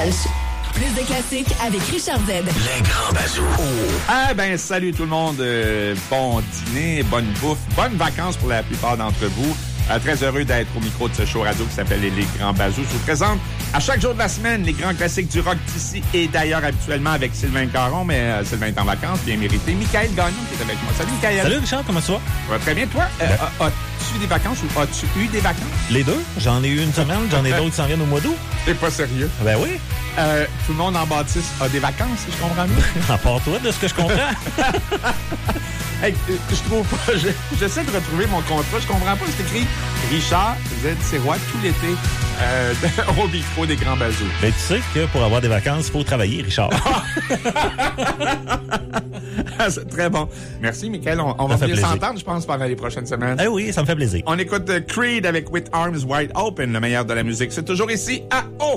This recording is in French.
Lunch. Plus de classiques avec Richard Z. Les grands bazous. Ah ben, salut tout le monde. Bon dîner, bonne bouffe, bonnes vacances pour la plupart d'entre vous. Très heureux d'être au micro de ce show radio qui s'appelle Les Grands Bazous. Je vous présente à chaque jour de la semaine les grands classiques du rock d'ici et d'ailleurs habituellement avec Sylvain Caron, mais Sylvain est en vacances, bien mérité. Michael Gagnon qui est avec moi. Salut Michael. Salut Richard, comment ça va? Ça va très bien. Toi, as-tu des vacances ou as-tu eu des vacances? Les deux. J'en ai eu une semaine, j'en ai d'autres qui s'en viennent au mois d'août. T'es pas sérieux? Ben oui. Tout le monde en bâtisse a des vacances, si je comprends bien. À part toi, de ce que je comprends. Hey, je trouve pas. J'essaie de retrouver mon contrat. Je comprends pas. C'est écrit Richard Z. Sirois tout l'été au micro des Grands Bazous. Ben tu sais que pour avoir des vacances, il faut travailler, Richard. C'est très bon. Merci, Michael. On va bien s'entendre, je pense, pendant les prochaines semaines. Eh oui, ça me fait plaisir. On écoute Creed avec With Arms Wide Open, le meilleur de la musique. C'est toujours ici à O.